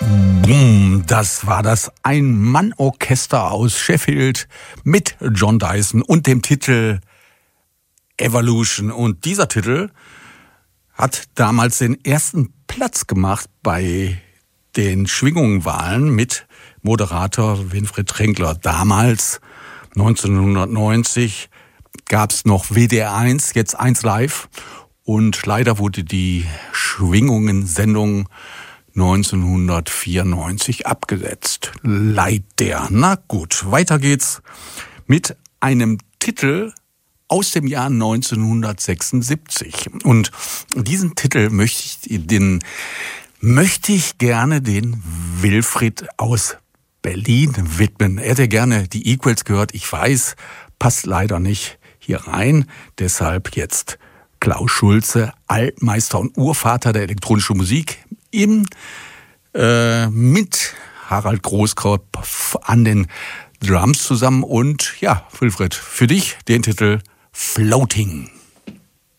Das war das Ein-Mann-Orchester aus Sheffield mit John Dyson und dem Titel Evolution. Und dieser Titel hat damals den ersten Platz gemacht bei den Schwingungenwahlen mit Moderator Winfried Trenkler. Damals, 1990, gab es noch WDR 1, jetzt 1 Live. Und leider wurde die Schwingungen-Sendung 1994 abgesetzt. Leider. Na gut, weiter geht's mit einem Titel aus dem Jahr 1976. Und diesen Titel möchte ich gerne den Wilfried aus Berlin widmen. Er hätte gerne die Equals gehört. Ich weiß, passt leider nicht hier rein. Deshalb jetzt Klaus Schulze, Altmeister und Urvater der elektronischen Musik, mit Harald Großkopf an den Drums zusammen. Und ja, Wilfried, für dich den Titel Floating.